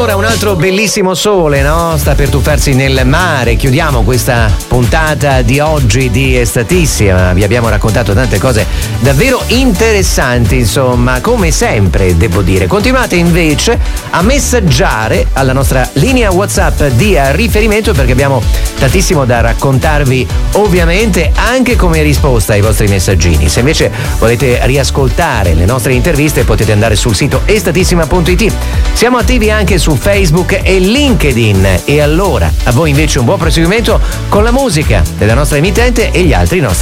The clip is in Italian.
allora un altro bellissimo sole, no? Sta per tuffarsi nel mare. Chiudiamo questa puntata di oggi di Estatissima. Vi abbiamo raccontato tante cose davvero interessanti, insomma, come sempre, devo dire. Continuate invece a messaggiare alla nostra linea WhatsApp di riferimento, perché abbiamo tantissimo da raccontarvi, ovviamente anche come risposta ai vostri messaggini. Se invece volete riascoltare le nostre interviste, potete andare sul sito estatissima.it. Siamo attivi anche su Facebook e LinkedIn. E allora, a voi invece un buon proseguimento con la musica della nostra emittente e gli altri nostri